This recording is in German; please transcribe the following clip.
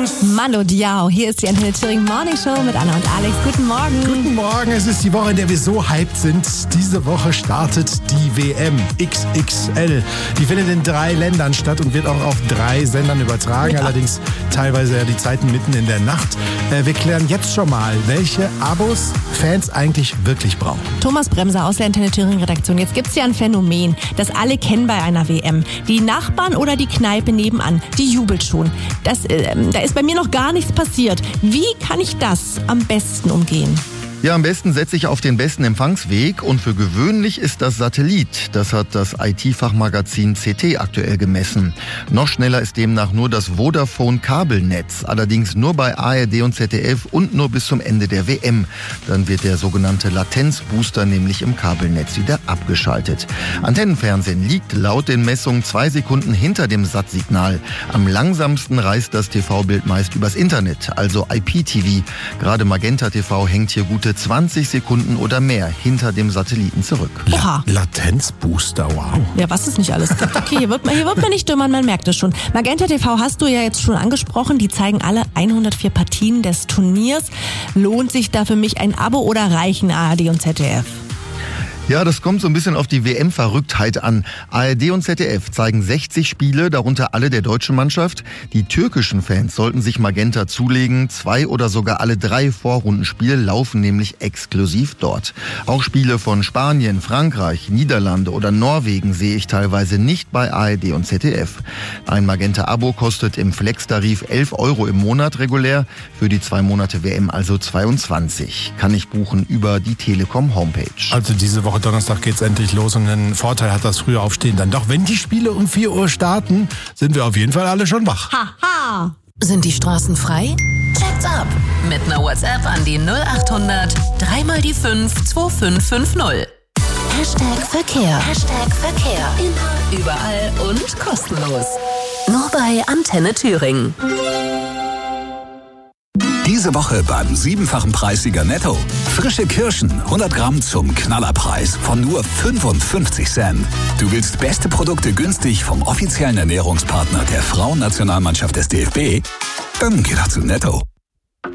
Manu Diao, hier ist die Antenne Thüringen Morning Show mit Anna und Alex. Guten Morgen. Guten Morgen, es ist die Woche, in der wir so hyped sind. Diese Woche startet die WM XXL. Die findet in 3 Ländern statt und wird auch auf 3 Sendern übertragen. Ja. Allerdings teilweise ja die Zeiten mitten in der Nacht. Wir klären jetzt schon mal, welche Abos Fans eigentlich wirklich brauchen. Thomas Bremser aus der Antenne Thüringen Redaktion. Jetzt gibt es ja ein Phänomen, das alle kennen bei einer WM. Die Nachbarn oder die Kneipe nebenan, die jubelt schon. Da ist bei mir noch gar nichts passiert. Wie kann ich das am besten umgehen? Ja, am besten setze ich auf den besten Empfangsweg und für gewöhnlich ist das Satellit. Das hat das IT-Fachmagazin CT aktuell gemessen. Noch schneller ist demnach nur das Vodafone-Kabelnetz, allerdings nur bei ARD und ZDF und nur bis zum Ende der WM. Dann wird der sogenannte Latenzbooster nämlich im Kabelnetz wieder abgeschaltet. Antennenfernsehen liegt laut den Messungen 2 Sekunden hinter dem Sat-Signal. Am langsamsten reist das TV-Bild meist übers Internet, also IPTV. Gerade Magenta TV hängt hier gute 20 Sekunden oder mehr hinter dem Satelliten zurück. Oha. Latenzbooster, wow. Ja, was es nicht alles gibt. Okay, hier wird man nicht dümmer, man merkt es schon. Magenta TV hast du ja jetzt schon angesprochen. Die zeigen alle 104 Partien des Turniers. Lohnt sich da für mich ein Abo oder reichen ARD und ZDF? Ja, das kommt so ein bisschen auf die WM-Verrücktheit an. ARD und ZDF zeigen 60 Spiele, darunter alle der deutschen Mannschaft. Die türkischen Fans sollten sich Magenta zulegen. 2 oder sogar alle 3 Vorrundenspiele laufen nämlich exklusiv dort. Auch Spiele von Spanien, Frankreich, Niederlande oder Norwegen sehe ich teilweise nicht bei ARD und ZDF. Ein Magenta-Abo kostet im Flex-Tarif 11 € im Monat regulär. Für die 2 Monate WM also 22. Kann ich buchen über die Telekom-Homepage. Also diese Woche Donnerstag geht's endlich los und einen Vorteil hat das frühe Aufstehen dann doch. Wenn die Spiele um 4 Uhr starten, sind wir auf jeden Fall alle schon wach. Haha! Sind die Straßen frei? Check's ab! Mit einer WhatsApp an die 0800 3 mal die 5 2550. Verkehr. Verkehr. Immer, überall und kostenlos. Nur bei Antenne Thüringen. Diese Woche beim 7-fachen Preissieger Netto. Frische Kirschen, 100 Gramm zum Knallerpreis von nur 55 Cent. Du willst beste Produkte günstig vom offiziellen Ernährungspartner der Frauennationalmannschaft des DFB? Dann geh doch zu Netto.